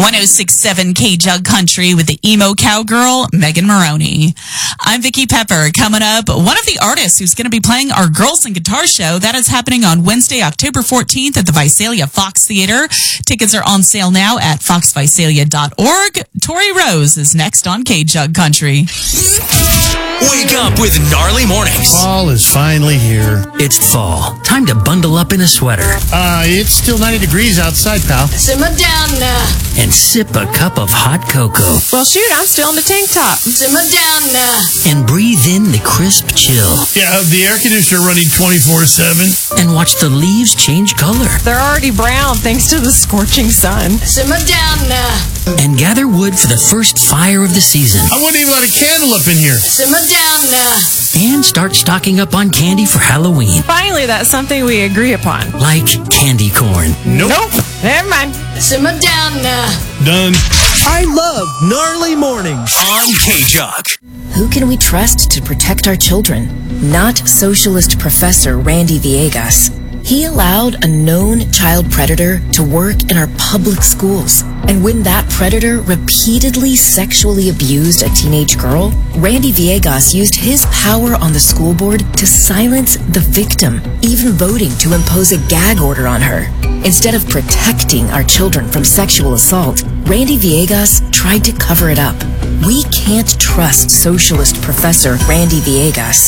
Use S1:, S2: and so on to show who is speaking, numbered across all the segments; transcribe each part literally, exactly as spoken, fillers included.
S1: one oh six point seven K-Jug Country with the emo cowgirl, Megan Maroney. I'm Vicki Pepper. Coming up, one of the artists who's going to be playing our Girls and Guitar show. That is happening on Wednesday, October fourteenth at the Visalia Fox Theater. Tickets are on sale now at fox visalia dot org. Tori Rose is next on K-Jug Country.
S2: Wake up with gnarly mornings.
S3: Fall is finally here.
S2: It's fall. Time to bundle up in a sweater.
S3: Uh, it's still ninety degrees outside, pal.
S4: Simmer down now.
S2: And sip a cup of hot cocoa.
S5: Well, shoot, I'm still in the tank top.
S4: Simmer down now.
S2: And breathe in the crisp chill.
S3: Yeah, the air conditioner running twenty-four seven.
S2: And watch the leaves change color.
S5: They're already brown thanks to the scorching sun.
S4: Simmer down now.
S2: And gather wood for the first fire of the season.
S3: I wouldn't even light a candle up in here.
S4: Simmer down now.
S2: And start stocking up on candy for Halloween.
S5: Finally, that's something we agree upon.
S2: Like candy corn.
S3: Nope.
S5: Nope. Never mind.
S4: Simmer down now.
S3: Done.
S6: I love gnarly mornings.
S2: On K-Jug.
S7: Who can we trust to protect our children? Not socialist Professor Randy Villegas. He allowed a known child predator to work in our public schools. And when that predator repeatedly sexually abused a teenage girl, Randy Villegas used his power on the school board to silence the victim, even voting to impose a gag order on her. Instead of protecting our children from sexual assault, Randy Villegas tried to cover it up. We can't trust socialist Professor Randy Villegas.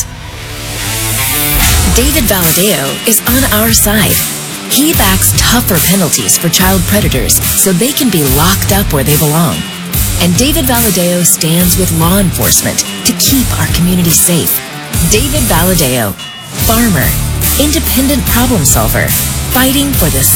S7: David Valadeo is on our side. He backs tougher penalties for child predators so they can be locked up where they belong. And David Valadeo stands with law enforcement to keep our community safe. David Valadeo, farmer, independent problem solver, fighting for the